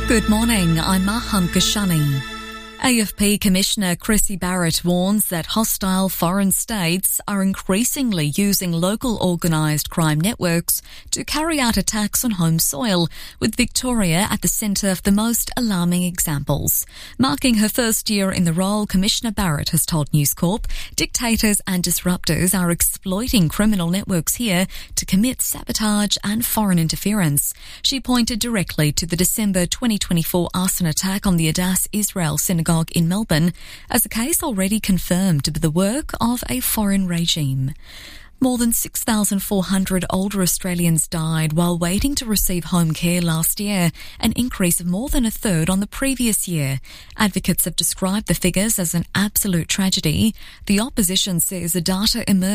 Good morning, I'm Maham Kashani. AFP Commissioner Chrissy Barrett warns that hostile foreign states are increasingly using local organised crime networks to carry out attacks on home soil, with Victoria at the centre of the most alarming examples. Marking her first year in the role, Commissioner Barrett has told News Corp dictators and disruptors are exploiting criminal networks here to commit sabotage and foreign interference. She pointed directly to the December 2024 arson attack on the Adass Israel Synagogue in Melbourne as a case already confirmed to be the work of a foreign regime. More than 6,400 older Australians died while waiting to receive home care last year, an increase of more than a third on the previous year. Advocates have described the figures as an absolute tragedy. The opposition says the data emerged